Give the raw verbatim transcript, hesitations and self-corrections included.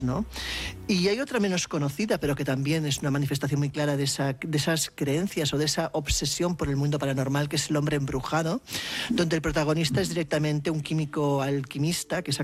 ¿no? Y hay otra menos conocida, pero que también es una manifestación muy clara de, esa, de esas creencias o de esa obsesión por el mundo paranormal, que es El hombre embrujado, donde el protagonista es directamente un químico alquimista que es